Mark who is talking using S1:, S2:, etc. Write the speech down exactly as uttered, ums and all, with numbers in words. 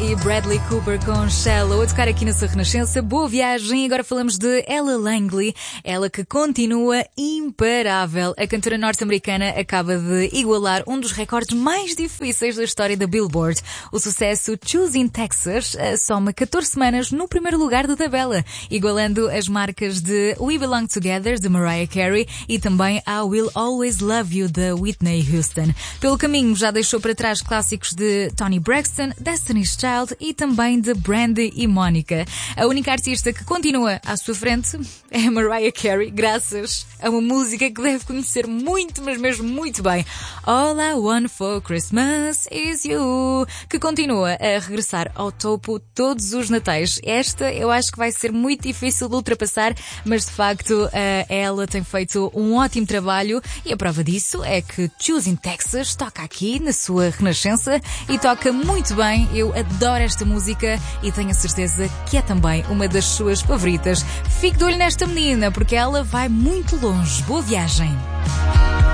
S1: e Bradley Cooper com Shallow a tocar aqui na sua Renascença. Boa viagem. Agora falamos de Ella Langley, ela que continua imparável. A cantora norte-americana acaba de igualar um dos recordes mais difíceis da história da Billboard. O sucesso Choosing Texas soma catorze semanas no primeiro lugar da tabela, igualando as marcas de We Belong Together, de Mariah Carey, e também I Will Always Love You, de Whitney Houston. Pelo caminho já deixou para trás clássicos de Toni Braxton, Destiny's Child e também de Brandy e Monica. A única artista que continua à sua frente é a Mariah Carey, graças a uma música que deve conhecer muito, mas mesmo muito bem. All I Want for Christmas is You, que continua a regressar ao topo todos os natais. Esta eu acho que vai ser muito difícil de ultrapassar, mas de facto ela tem feito um ótimo trabalho e a prova disso é que Choosing Texas toca aqui na sua Renascença e toca muito bem. Eu adoro esta música e tenho a certeza que é também uma das suas favoritas. Fique de olho nesta menina porque ela vai muito longe. Boa viagem.